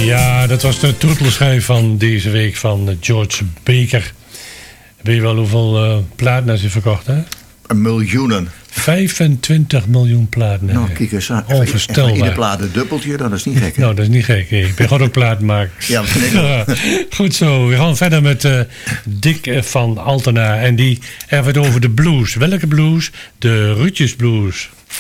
Ja, dat was de troetelschijf van deze week van George Baker. Weet je wel hoeveel platen hij heeft verkocht, hè? Miljoenen. 25 miljoen platen. Nou, kijk eens aan. Onvoorstelbaar. Ieder plaat een dubbeltje, dat is niet gek. Hè? Nou, dat is niet gek. Ik ben gewoon ook platenmaker. Ja, dat vind ik ook. Goed zo, we gaan verder met Dick van Altena. En die heeft het over de blues. Welke blues? De Rutjes Blues.